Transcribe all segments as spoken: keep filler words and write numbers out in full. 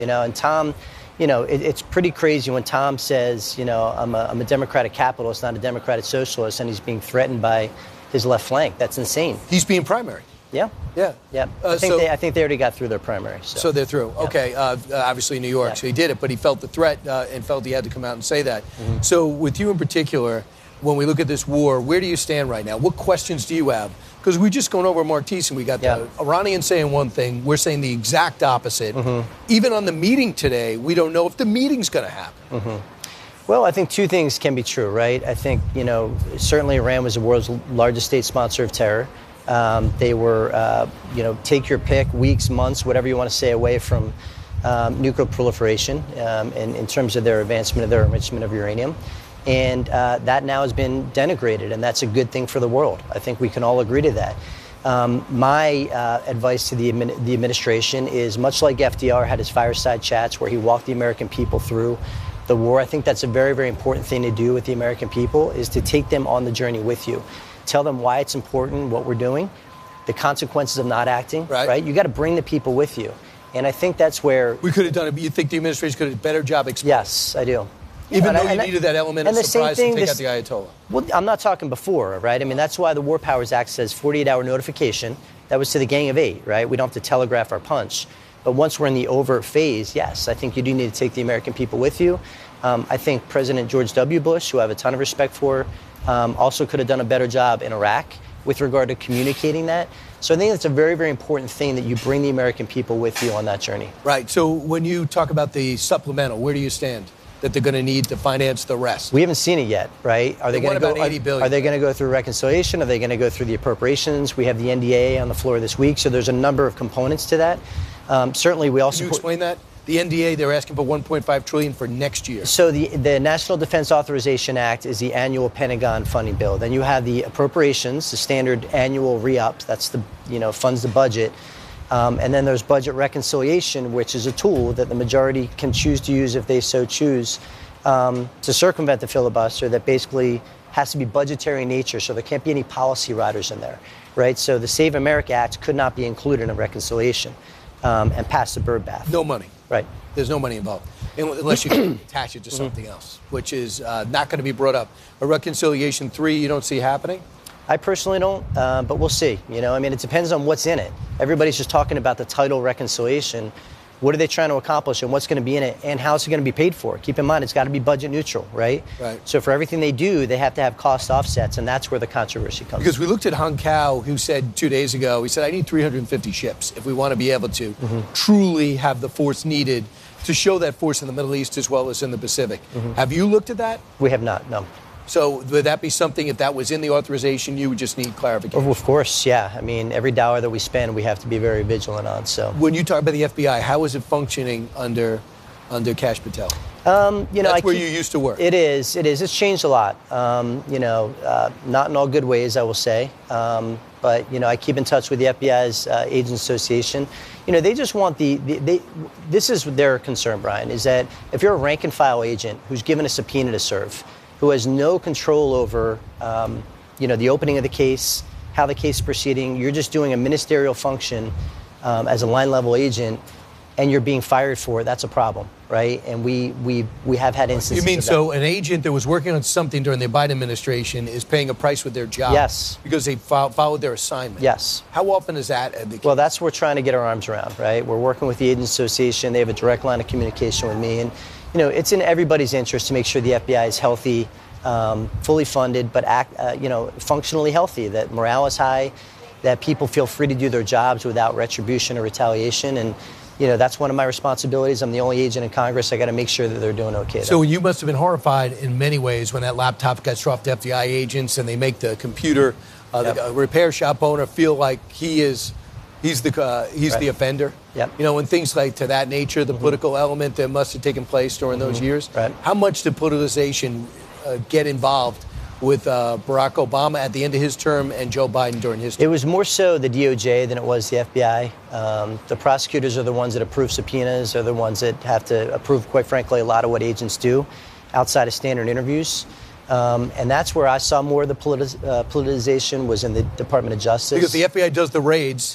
You know, and Tom, you know, it, it's pretty crazy when Tom says, you know, I'm a, I'm a Democratic capitalist, not a Democratic socialist, and he's being threatened by his left flank. That's insane. He's being primary. Yeah. Yeah. Yeah. Uh, I, think so, they, I think they already got through their primary. So, so they're through. Yeah. Okay. Uh, obviously, New York. Yeah. So he did it, but he felt the threat uh, and felt he had to come out and say that. Mm-hmm. So with you in particular, when we look at this war, where do you stand right now? What questions do you have? Because we're just going over Mark Thiessen. We got yeah. the Iranians saying one thing. We're saying the exact opposite. Mm-hmm. Even on the meeting today, we don't know if the meeting's going to happen. Mm-hmm. Well, I think two things can be true, right? I think, you know, certainly Iran was the world's largest state sponsor of terror. Um, they were, uh, you know, take your pick, weeks, months, whatever you want to say, away from um, nuclear proliferation um, in, in terms of their advancement of their enrichment of uranium. And uh, that now has been denigrated, and that's a good thing for the world. I think we can all agree to that. Um, my uh, advice to the, admin- the administration is much like F D R had his fireside chats where he walked the American people through the war. I think that's a very, very important thing to do with the American people, is to take them on the journey with you. Tell them why it's important, what we're doing, the consequences of not acting, right? right? You got to bring the people with you. And I think that's where... We could have done it, but you think the administration could have done a better job explaining? Yes, I do. Even know, though you and, needed that element and of the same surprise thing, to take this, out the Ayatollah. Well, I'm not talking before, right? I mean, that's why the War Powers Act says forty-eight hour notification. That was to the Gang of Eight, right? We don't have to telegraph our punch. But once we're in the overt phase, yes, I think you do need to take the American people with you. Um, I think President George W. Bush, who I have a ton of respect for, um, also could have done a better job in Iraq with regard to communicating that. So I think that's a very, very important thing, that you bring the American people with you on that journey. Right. So when you talk about the supplemental, where do you stand? That they're going to need to finance the rest? We haven't seen it yet, right? Are they, they going to go? About eighty billion Are, are they going to go through reconciliation? Are they going to go through the appropriations? We have the N D A on the floor this week, so there's a number of components to that. Um, certainly, we also. Can you explain that? The N D A, they're asking for one point five trillion dollars for next year. So the the National Defense Authorization Act is the annual Pentagon funding bill. Then you have the appropriations, the standard annual re-ups. That's the you know funds the budget. Um, and then there's budget reconciliation, which is a tool that the majority can choose to use if they so choose. Um, to circumvent the filibuster, that basically has to be budgetary in nature, so there can't be any policy riders in there, right? So the Save America Act could not be included in a reconciliation um, and pass the bird bath. No money. Right. There's no money involved, unless you can attach it to something else, which is uh, not going to be brought up. A reconciliation three, you don't see happening? I personally don't, uh, but we'll see. You know, I mean, it depends on what's in it. Everybody's just talking about the title reconciliation. What are they trying to accomplish, and what's going to be in it, and how's it going to be paid for? Keep in mind, it's got to be budget neutral, right? Right. So for everything they do, they have to have cost offsets, and that's where the controversy comes. Because we looked at Hung Kao, who said two days ago, he said, I need three hundred fifty ships if we want to be able to mm-hmm. truly have the force needed to show that force in the Middle East as well as in the Pacific. Mm-hmm. Have you looked at that? We have not, no. So would that be something, if that was in the authorization, you would just need clarification? Of course, yeah. I mean, every dollar that we spend, we have to be very vigilant on. So when you talk about the F B I, how is it functioning under under Kash Patel? Um, you know, That's I where keep, you used to work. It is. It is. It's changed a lot. Um, you know, uh, not in all good ways, I will say. Um, but you know, I keep in touch with the F B I's uh, Agents Association. You know, they just want the, the they. This is their concern, Brian, is that if you're a rank and file agent who's given a subpoena to serve, who has no control over, um, you know, the opening of the case, how the case is proceeding. You're just doing a ministerial function um, as a line-level agent, and you're being fired for it. That's a problem, right? And we we we have had instances. You mean of so that. an agent that was working on something during the Biden administration is paying a price with their job? Yes. Because they fo- followed their assignment? Yes. How often is that? The well, that's what we're trying to get our arms around, right? We're working with the Agents Association. They have a direct line of communication with me, and you know, it's in everybody's interest to make sure the F B I is healthy, um, fully funded, but act, uh, you know, functionally healthy, that morale is high, that people feel free to do their jobs without retribution or retaliation. And, you know, that's one of my responsibilities. I'm the only agent in Congress. I got to make sure that they're doing okay. So you must have been horrified in many ways when that laptop got struck to F B I agents and they make the computer, uh, yep. the uh, repair shop owner feel like he is... He's the uh, he's right. the offender. Yep. You know, and things like to that nature, the mm-hmm. political element that must have taken place during mm-hmm. those years. Right. How much did politicization uh, get involved with uh, Barack Obama at the end of his term and Joe Biden during his term? It was more so the D O J than it was the F B I. Um, the prosecutors are the ones that approve subpoenas, are the ones that have to approve, quite frankly, a lot of what agents do outside of standard interviews. Um, and that's where I saw more of the politi- uh, politicization was in the Department of Justice. Because the F B I does the raids.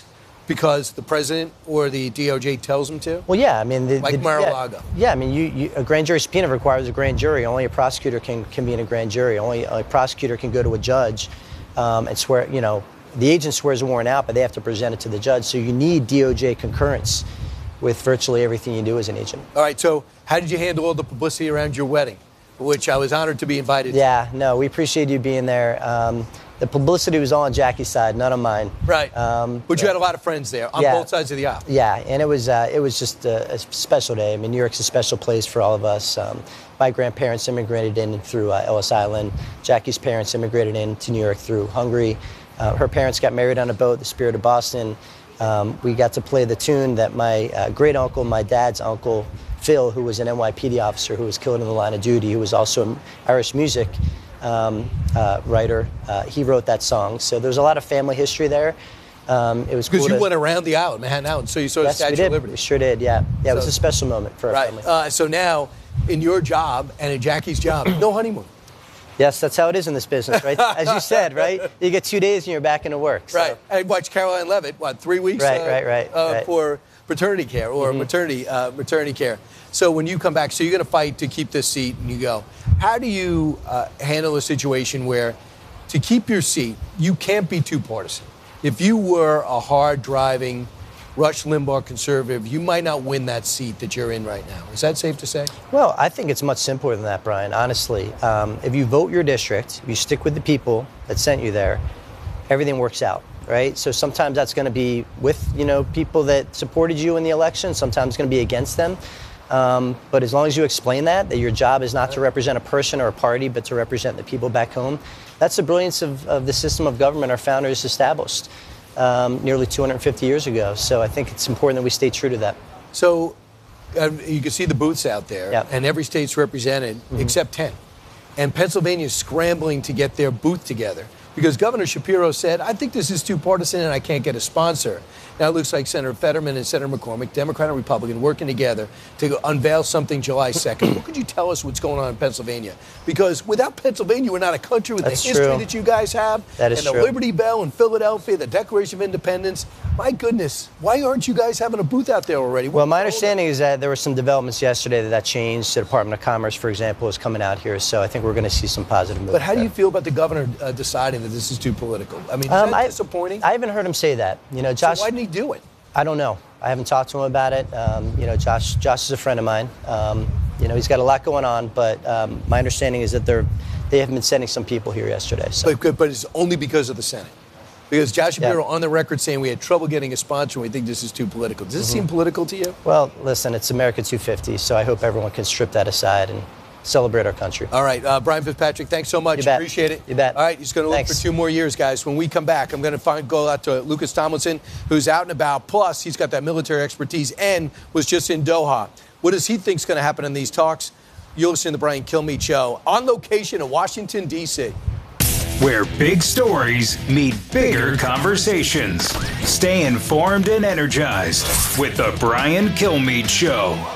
because the president or the D O J tells them to? Well, yeah, I mean, the, like the, Mar-a-Lago. Yeah, yeah, I mean, you, you, a grand jury subpoena requires a grand jury. Only a prosecutor can, can be in a grand jury. Only a prosecutor can go to a judge um, and swear. You know, the agent swears a warrant out, but they have to present it to the judge. So you need D O J concurrence with virtually everything you do as an agent. All right. So how did you handle all the publicity around your wedding, which I was honored to be invited to? Yeah, no, we appreciate you being there. Um, The publicity was all on Jackie's side, none on mine. Right. Um, but you had a lot of friends there on yeah, both sides of the aisle. Yeah, and it was uh, it was just a, a special day. I mean, New York's a special place for all of us. Um, my grandparents immigrated in through uh, Ellis Island. Jackie's parents immigrated in to New York through Hungary. Uh, her parents got married on a boat, the Spirit of Boston. Um, we got to play the tune that my uh, great uncle, my dad's uncle, Phil, who was an N Y P D officer who was killed in the line of duty, who was also an Irish music Um, uh, writer. Uh, he wrote that song. So there's a lot of family history there. Um, it was because cool you to, went around the aisle in Manhattan Island, so you saw yes, the Statue we did. of Liberty. We sure did, yeah. Yeah, it was So- a special moment for our Right. family. Uh, so now, in your job and in Jackie's job, no honeymoon. Yes, that's how it is in this business, right? As you said, right? You get two days and you're back into work. So. Right. I watched Caroline Levitt, what, three weeks? Right, uh, right, right, uh, right. For paternity care or Mm-hmm. maternity uh, maternity care. So when you come back, so you're going to fight to keep this seat and you go. How do you uh, handle a situation where to keep your seat, you can't be too partisan? If you were a hard-driving Rush Limbaugh conservative, you might not win that seat that you're in right now. Is that safe to say? Well, I think it's much simpler than that, Brian, honestly. Um, if you vote your district, you stick with the people that sent you there, everything works out, right? So sometimes that's going to be with, you know, people that supported you in the election. Sometimes it's going to be against them. Um, but as long as you explain that, that your job is not to represent a person or a party, but to represent the people back home, that's the brilliance of, of the system of government our founders established um, nearly two hundred fifty years ago. So I think it's important that we stay true to that. So uh, you can see the booths out there, Yep. and every state's represented Mm-hmm. except ten. And Pennsylvania's scrambling to get their booth together because Governor Shapiro said, I think this is too partisan and I can't get a sponsor. Now it looks like Senator Fetterman and Senator McCormick, Democrat and Republican, working together to go unveil something July second. What could you tell us what's going on in Pennsylvania? Because without Pennsylvania, we're not a country with That's the history true. that you guys have. That is and the true. Liberty Bell in Philadelphia, the Declaration of Independence. My goodness, why aren't you guys having a booth out there already? Well, my What's going on? understanding is that there were some developments yesterday that that changed. The Department of Commerce, for example, is coming out here. So I think we're going to see some positive movement. But how do you there. feel about the governor uh, deciding that this is too political? I mean, is Um, that I- disappointing? I haven't heard him say that. You know, so Josh. why didn't he do it? I don't know. I haven't talked to him about it. Um, you know, Josh. Josh is a friend of mine. Um, you know, he's got a lot going on. But um, my understanding is that they're they have been sending some people here yesterday. So. But, but it's only because of the Senate. Because Josh Shapiro Yeah. on the record saying we had trouble getting a sponsor and we think this is too political. Does this seem political to you? Well, listen, it's America two fifty. So I hope everyone can strip that aside and celebrate our country. All right, uh, Brian Fitzpatrick, thanks so much. You bet. Appreciate it. You bet. All right, he's going to look Thanks. for two more years, guys. When we come back, I'm going to find go out to Lucas Tomlinson, who's out and about. Plus, he's got that military expertise and was just in Doha. What does he think's going to happen in these talks? You'll listen to the Brian Kilmeade Show on location in Washington, D C Where big stories meet bigger conversations. Stay informed and energized with the Brian Kilmeade Show.